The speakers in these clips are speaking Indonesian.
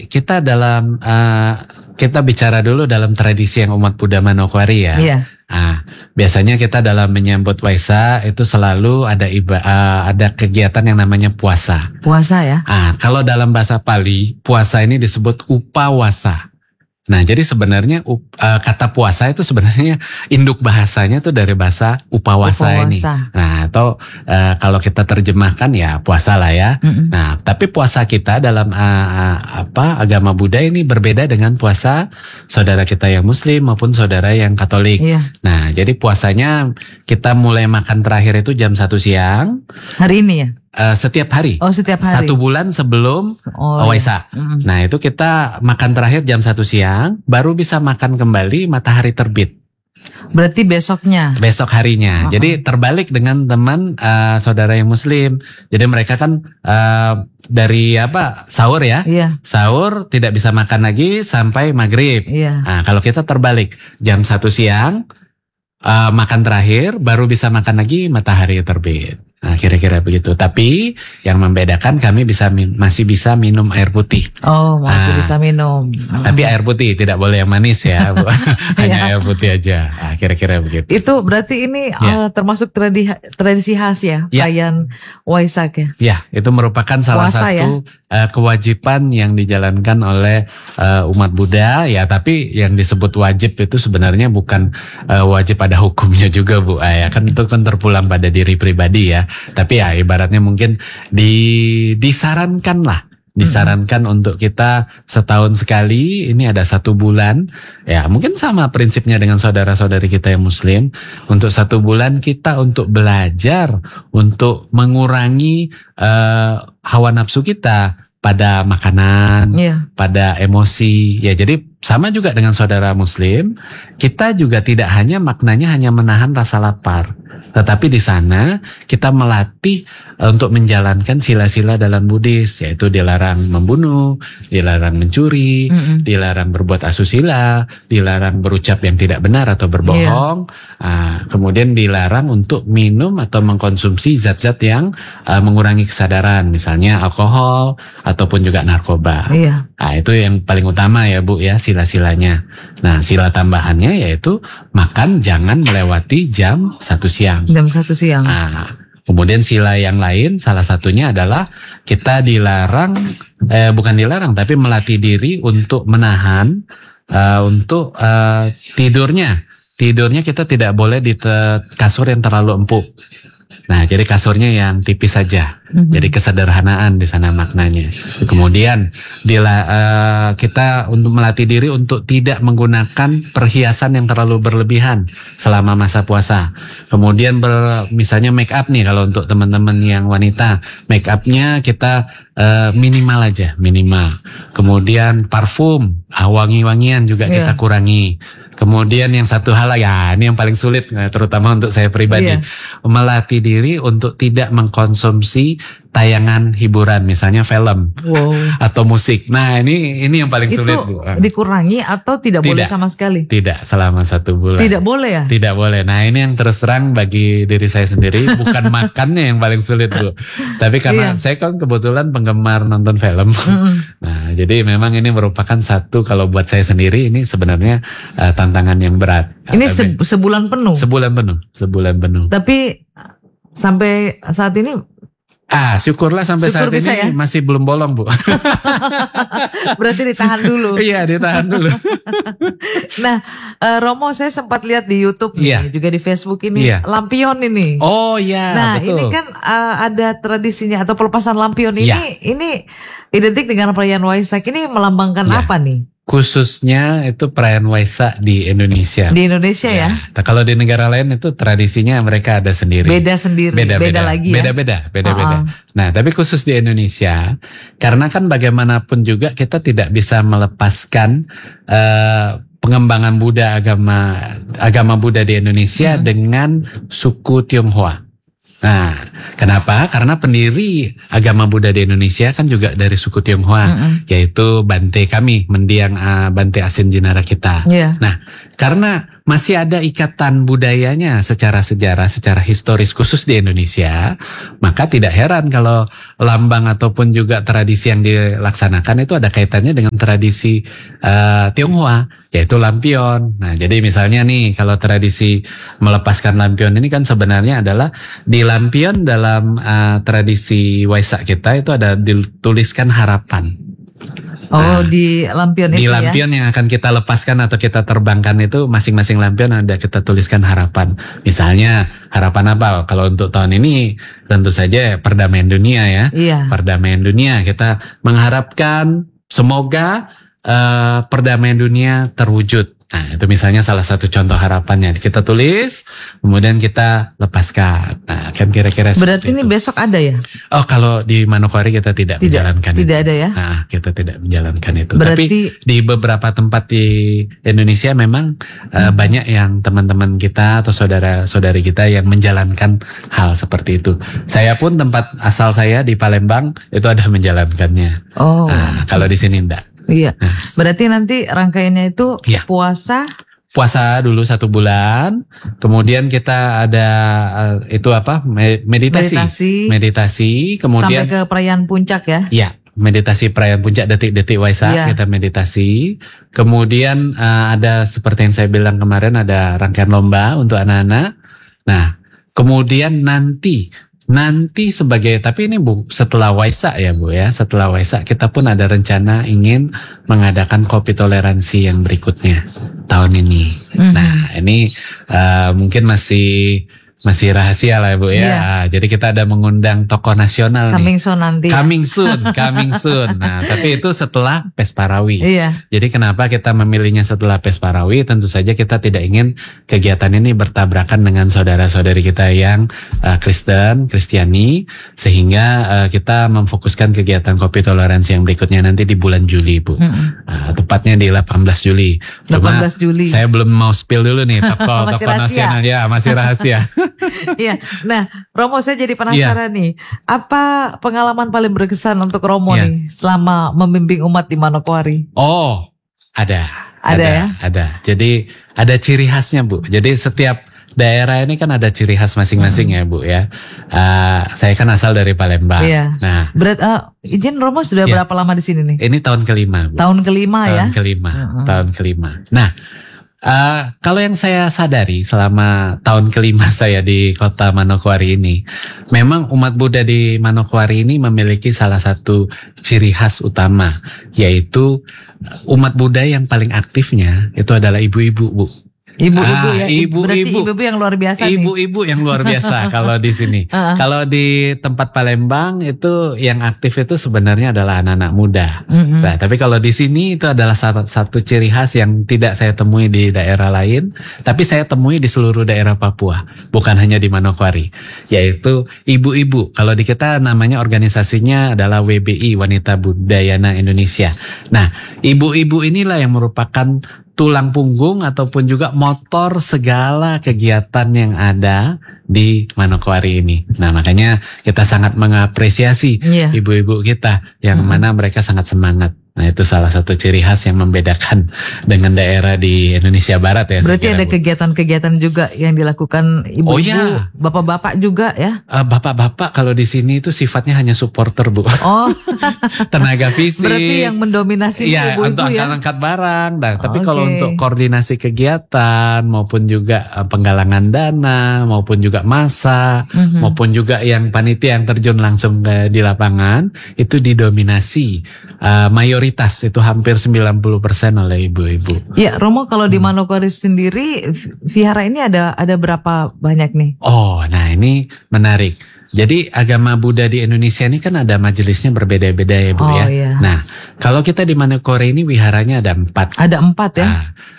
kita dalam kita bicara dulu dalam tradisi yang umat Buddha Manokwari ya. Iya. Nah, biasanya kita dalam menyambut Waisak itu selalu ada kegiatan yang namanya puasa. Puasa ya. Kalau dalam bahasa Pali, puasa ini disebut upawasa. Nah, jadi sebenarnya kata puasa itu sebenarnya induk bahasanya tuh dari bahasa upawasa ini. Nah, atau kalau kita terjemahkan ya puasa lah ya. Nah, tapi puasa kita dalam agama Buddha ini berbeda dengan puasa saudara kita yang Muslim maupun saudara yang Katolik. Iya. Nah, jadi puasanya kita mulai makan terakhir itu jam 1 siang. Hari ini ya? Setiap hari. Oh, setiap hari. 1 bulan sebelum Waisak. Nah, itu kita makan terakhir jam 1 siang, baru bisa makan kembali matahari terbit. Berarti besoknya. Besok harinya. Jadi terbalik dengan teman saudara yang Muslim. Jadi mereka kan dari sahur ya. Iya. Sahur tidak bisa makan lagi sampai maghrib. Iya. Nah, kalau kita terbalik jam 1 siang makan terakhir, baru bisa makan lagi matahari terbit. Nah, kira-kira begitu. Tapi yang membedakan kami masih bisa minum air putih. Oh, masih bisa minum. Tapi air putih, tidak boleh yang manis ya, Bu. Hanya air putih aja. Nah, kira-kira begitu. Itu berarti ini termasuk tradisi khas ya, perayaan Waisak ya? Ya, itu merupakan salah satu kewajiban yang dijalankan oleh umat Buddha. Ya, tapi yang disebut wajib itu sebenarnya bukan wajib pada hukumnya juga, Bu. Ya, kan itu kan terpulang pada diri pribadi ya. Tapi ya ibaratnya mungkin disarankan untuk kita setahun sekali, ini ada 1 bulan. Ya mungkin sama prinsipnya dengan saudara-saudari kita yang Muslim. Untuk 1 bulan kita untuk belajar, untuk mengurangi hawa nafsu kita pada makanan, pada emosi. Ya jadi sama juga dengan saudara Muslim, kita juga tidak maknanya hanya menahan rasa lapar. Tetapi di sana kita melatih untuk menjalankan sila-sila dalam Buddhis, yaitu dilarang membunuh, dilarang mencuri, dilarang berbuat asusila, dilarang berucap yang tidak benar atau berbohong, kemudian dilarang untuk minum atau mengkonsumsi zat-zat yang mengurangi kesadaran, misalnya alkohol ataupun juga narkoba. Nah, itu yang paling utama ya Bu ya, sila-silanya. Nah, sila tambahannya yaitu makan jangan melewati jam 1 siang. Jam 1 siang. Nah, kemudian sila yang lain salah satunya adalah kita dilarang, bukan dilarang tapi melatih diri untuk menahan untuk tidurnya. Tidurnya kita tidak boleh di kasur yang terlalu empuk. Nah, jadi kasurnya yang tipis saja. Jadi kesederhanaan di sana maknanya. Kemudian kita untuk melatih diri untuk tidak menggunakan perhiasan yang terlalu berlebihan selama masa puasa. Kemudian misalnya make up nih, kalau untuk teman-teman yang wanita, make upnya kita minimal aja, minimal. Kemudian parfum, wangi-wangian juga kita kurangi. Kemudian yang satu hal ya, ini yang paling sulit terutama untuk saya pribadi, melatih diri untuk tidak mengkonsumsi tayangan hiburan, misalnya film atau musik. Nah ini yang paling sulit Bu. Dikurangi atau tidak boleh sama sekali? Tidak, selama 1 bulan. Tidak boleh ya? Tidak boleh. Nah ini yang terus terang bagi diri saya sendiri, bukan makannya yang paling sulit Bu. Tapi karena saya kan kebetulan penggemar nonton film. Nah jadi memang ini merupakan satu, kalau buat saya sendiri ini sebenarnya tantangan yang berat. Ini sebulan penuh? Sebulan penuh. Tapi sampai saat ini? Syukurlah sampai saat ini masih belum bolong Bu. Berarti ditahan dulu. Iya, ditahan dulu. Nah, Romo, saya sempat lihat di YouTube nih, juga di Facebook ini, lampion ini. Oh iya, nah, betul. Ini kan ada tradisinya atau pelepasan lampion ini identik dengan perayaan Waisak. Ini melambangkan apa nih? Khususnya itu perayaan Waisak di Indonesia. Di Indonesia ya. Kalau di negara lain itu tradisinya mereka ada sendiri. Beda lagi ya. Beda-beda. Nah, tapi khusus di Indonesia, karena kan bagaimanapun juga kita tidak bisa melepaskan pengembangan Buddha, agama Buddha di Indonesia dengan suku Tionghoa. Nah, kenapa? Karena pendiri agama Buddha di Indonesia kan juga dari suku Tionghoa, yaitu Bante kami, mendiang Bante Asin Jinara kita. Nah, Karena masih ada ikatan budayanya secara sejarah, secara historis khusus di Indonesia, maka tidak heran kalau lambang ataupun juga tradisi yang dilaksanakan itu ada kaitannya dengan tradisi Tionghoa, yaitu lampion. Nah, jadi misalnya nih kalau tradisi melepaskan lampion ini kan sebenarnya adalah di lampion dalam tradisi Waisak kita itu ada dituliskan harapan. Oh, di lampion Di itu lampion yang akan kita lepaskan atau kita terbangkan itu masing-masing lampion ada kita tuliskan harapan. Misalnya harapan apa? Kalau untuk tahun ini tentu saja perdamaian dunia ya. Iya. Perdamaian dunia, kita mengharapkan semoga perdamaian dunia terwujud. Nah, itu misalnya salah satu contoh harapannya. Kita tulis, kemudian kita lepaskan. Nah, kan kira-kira Berarti ini itu. besok ada ya? Oh, kalau di Manokwari kita tidak menjalankan Tidak itu. ada ya? Nah, kita tidak menjalankan itu. Berarti, Tapi di beberapa tempat di Indonesia memang banyak yang teman-teman kita atau saudara-saudari kita yang menjalankan hal seperti itu. Saya pun tempat asal saya di Palembang itu ada menjalankannya. Oh. Nah, kalau di sini enggak. Iya. Berarti nanti rangkaiannya itu Iya. puasa Dulu 1 bulan, kemudian kita ada itu apa? Meditasi, kemudian sampai ke perayaan puncak ya? ya, meditasi perayaan puncak detik-detik Waisak, Iya. kita meditasi. Kemudian ada seperti yang saya bilang kemarin, ada rangkaian lomba untuk anak-anak. Nah, kemudian nanti sebagai, tapi ini Bu, setelah Waisak ya Bu ya, setelah Waisak kita pun ada rencana ingin mengadakan kopi toleransi yang berikutnya tahun ini. Nah, ini mungkin masih rahasia lah Bu ya. Iya. Jadi kita ada mengundang tokoh nasional Coming nih. soon nanti. Coming soon. Nah, tapi itu setelah Pesparawi. Iya. Jadi kenapa kita memilihnya setelah Pesparawi? Tentu saja kita tidak ingin kegiatan ini bertabrakan dengan saudara-saudari kita yang Kristiani, sehingga kita memfokuskan kegiatan kopi toleransi yang berikutnya nanti di bulan Juli, Bu. Tepatnya di 18 Juli. 18 Juli. Saya belum mau spill dulu nih tokoh Masih rahasia. nasional ya, masih rahasia. Iya. Nah, Romo, saya jadi penasaran nih. Apa pengalaman paling berkesan untuk Romo Iya. nih selama membimbing umat di Manokwari? Oh, ada. Ada ya? Ada. Jadi ada ciri khasnya Bu. Jadi setiap daerah ini kan ada ciri khas masing-masing ya Bu ya. Saya kan asal dari Palembang. Iya. Nah, Izin Romo sudah Iya. berapa lama di sini nih? ini tahun kelima Bu. Tahun kelima ya? Tahun kelima. Nah, kalau yang saya sadari selama tahun kelima saya di kota Manokwari ini, memang umat Buddha di Manokwari ini memiliki salah satu ciri khas utama, yaitu umat Buddha yang paling aktifnya itu adalah ibu-ibu, Bu. Ibu-ibu ya? ibu-ibu. Berarti ibu-ibu yang luar biasa nih? Ibu-ibu yang luar biasa kalau di sini. Kalau di tempat Palembang itu yang aktif itu sebenarnya adalah anak-anak muda. Nah, tapi kalau di sini itu adalah satu ciri khas yang tidak saya temui di daerah lain, tapi saya temui di seluruh daerah Papua, bukan hanya di Manokwari, yaitu ibu-ibu. Kalau di kita namanya organisasinya adalah WBI, Wanita Budayana Indonesia. Nah, ibu-ibu inilah yang merupakan tulang punggung ataupun juga motor segala kegiatan yang ada di Manokwari ini. Nah, makanya kita sangat mengapresiasi Iya. ibu-ibu kita yang mana mereka sangat semangat. Nah, itu salah satu ciri khas yang membedakan dengan daerah di Indonesia Barat ya. saya Berarti kira, ada Bu. kegiatan-kegiatan juga yang dilakukan ibu-ibu, Oh, iya. bapak-bapak juga ya? Bapak-bapak kalau di sini itu sifatnya hanya supporter Bu. Oh, Tenaga fisik. berarti yang mendominasi Iya, ibu-ibu untuk ya? angkat barang. Nah, tapi Oke. kalau untuk koordinasi kegiatan maupun juga penggalangan dana maupun juga masa maupun juga yang panitia yang terjun langsung di lapangan itu didominasi mayoritas itu hampir 90% oleh ibu-ibu. Ya, Romo, kalau di Manokwari sendiri vihara ini ada berapa banyak nih? Oh, nah ini menarik. Jadi agama Buddha di Indonesia ini kan ada majelisnya berbeda-beda ya Bu Oh, ya. iya. Nah, kalau kita di Manokwari ini wiharanya ada 4. Ada 4 ya?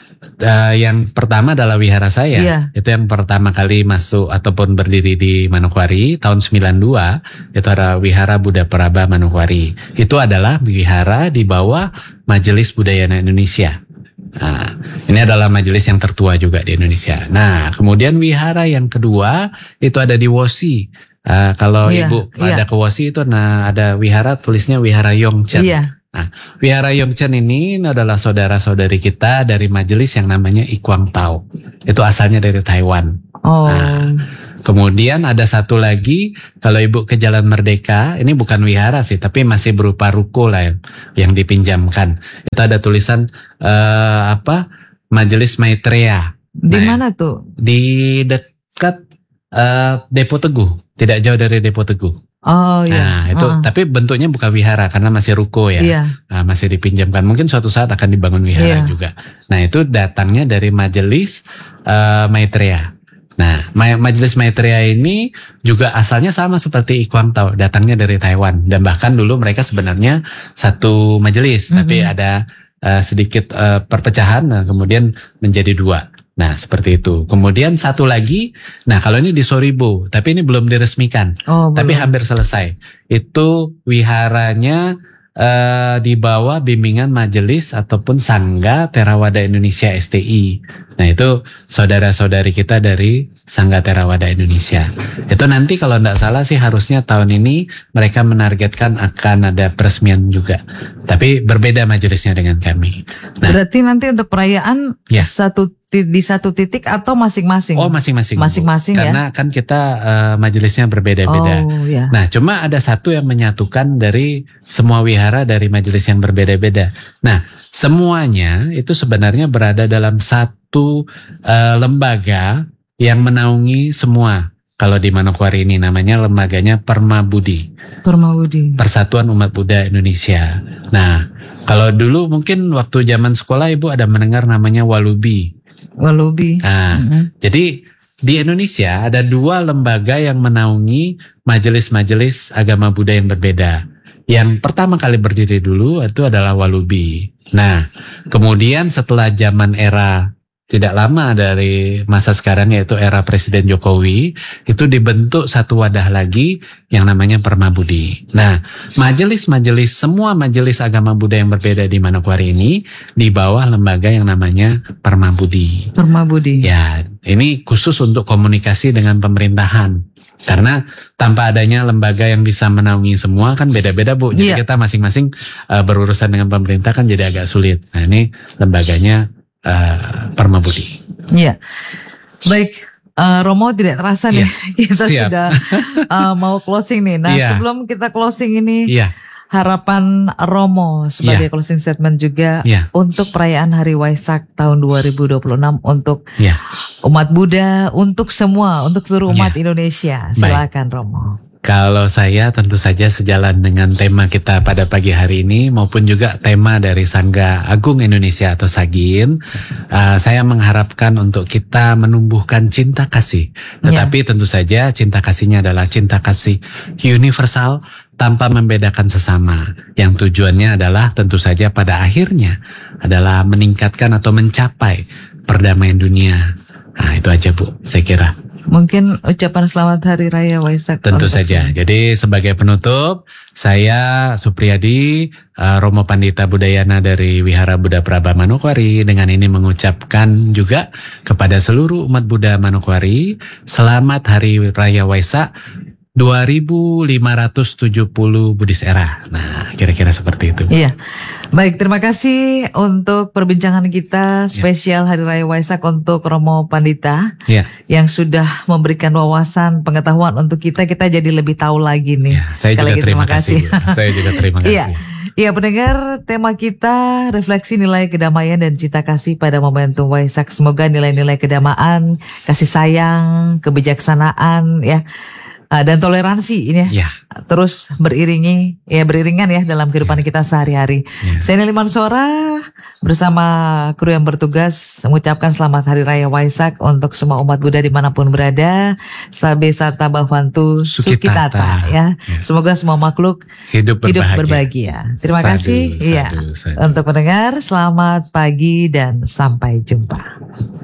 Yang pertama adalah wihara saya. Iya. Itu yang pertama kali masuk ataupun berdiri di Manokwari tahun 92. Itu ada Wihara Buddha Praba Manokwari. Itu adalah wihara di bawah Majelis Budayana Indonesia. Nah, ini adalah majelis yang tertua juga di Indonesia. Nah, kemudian wihara yang kedua itu ada di Wosi. Kalau Iya, Ibu iya. ada ke Wosi itu ada wihara tulisnya Wihara Yongchen. Iya. Nah, Wihara Yongchen ini adalah saudara-saudari kita dari majelis yang namanya Ikwang Tao. Itu asalnya dari Taiwan. Oh. Nah, kemudian ada satu lagi, kalau Ibu ke Jalan Merdeka, ini bukan wihara sih, tapi masih berupa ruko lah yang dipinjamkan. Itu ada tulisan Majelis Maitreya. Di mana tuh? Di dekat Depo Teguh, tidak jauh dari Depo Teguh. Oh iya. Nah itu tapi bentuknya bukan wihara karena masih ruko ya. Iya. Nah, masih dipinjamkan. Mungkin suatu saat akan dibangun wihara juga. Nah itu datangnya dari Majelis Maitreya. Nah Majelis Maitreya ini juga asalnya sama seperti Ikwang Tao, datangnya dari Taiwan. Dan bahkan dulu mereka sebenarnya satu majelis, tapi ada sedikit perpecahan, nah, kemudian menjadi dua. Nah seperti itu. Kemudian satu lagi, nah kalau ini di Soribo, tapi ini belum diresmikan, tapi hampir selesai. Itu wiharanya di bawah bimbingan majelis ataupun Sangga Theravada Indonesia STI. Nah itu saudara-saudari kita dari Sangga Theravada Indonesia. Itu nanti kalau tidak salah sih harusnya tahun ini mereka menargetkan akan ada peresmian juga. Tapi berbeda majelisnya dengan kami. Nah, berarti nanti untuk perayaan di satu titik atau masing-masing? Oh masing-masing. Masing-masing ya. Karena kan kita majelisnya berbeda-beda. Oh, ya. Nah cuma ada satu yang menyatukan dari semua wihara dari majelis yang berbeda-beda. Nah semuanya itu sebenarnya berada dalam satu lembaga yang menaungi semua. Kalau di Manokwari ini namanya lembaganya Permabudi. Permabudi. Persatuan Umat Buddha Indonesia. Nah kalau dulu mungkin waktu zaman sekolah Ibu ada mendengar namanya Walubi. Walubi. Nah, jadi di Indonesia ada dua lembaga yang menaungi majelis-majelis agama Buddha yang berbeda. Yang pertama kali berdiri dulu itu adalah Walubi. Nah, kemudian setelah zaman era tidak lama dari masa sekarang yaitu era Presiden Jokowi, itu dibentuk satu wadah lagi yang namanya Permabudi. Nah, majelis-majelis, semua majelis agama Buddha yang berbeda di Manokwari ini di bawah lembaga yang namanya Permabudi. Permabudi. Ya, ini khusus untuk komunikasi dengan pemerintahan. Karena tanpa adanya lembaga yang bisa menaungi semua kan beda-beda Bu. Jadi kita masing-masing berurusan dengan pemerintah kan jadi agak sulit. Nah, ini lembaganya Permabudi. Iya, baik. Romo tidak terasa nih kita sudah mau closing nih. Nah sebelum kita closing ini, harapan Romo sebagai closing statement juga untuk perayaan Hari Waisak tahun 2026 untuk umat Buddha, untuk semua, untuk seluruh umat Indonesia. Silakan Romo. Kalau saya tentu saja sejalan dengan tema kita pada pagi hari ini maupun juga tema dari Sangga Agung Indonesia atau Sagin, saya mengharapkan untuk kita menumbuhkan cinta kasih. Tetapi tentu saja cinta kasihnya adalah cinta kasih universal tanpa membedakan sesama. Yang tujuannya adalah tentu saja pada akhirnya adalah meningkatkan atau mencapai perdamaian dunia. Nah itu aja Bu, saya kira. Mungkin ucapan selamat Hari Raya Waisak. Tentu saja. Jadi sebagai penutup, saya Supriyadi, Romo Pandita Budayana dari Wihara Buddha Praba Manokwari, dengan ini mengucapkan juga kepada seluruh umat Buddha Manokwari, selamat Hari Raya Waisak 2570 Buddhis Era. Nah, kira-kira seperti itu. Iya. Baik, terima kasih untuk perbincangan kita spesial Hari Raya Waisak untuk Romo Pandita yang sudah memberikan wawasan pengetahuan untuk kita jadi lebih tahu lagi nih. Saya sekali juga terima kasih. Saya juga terima kasih. Iya pendengar, tema kita refleksi nilai kedamaian dan cinta kasih pada momentum Waisak. Semoga nilai-nilai kedamaian, kasih sayang, kebijaksanaan dan toleransi ini terus beriringan dalam kehidupan kita sehari-hari. Saya Nelly Mansora bersama kru yang bertugas mengucapkan selamat Hari Raya Waisak untuk semua umat Buddha dimanapun berada. Sabe Sata Bhavantu Sukitata Semoga semua makhluk hidup berbahagia. Terima kasih. Untuk pendengar, selamat pagi dan sampai jumpa.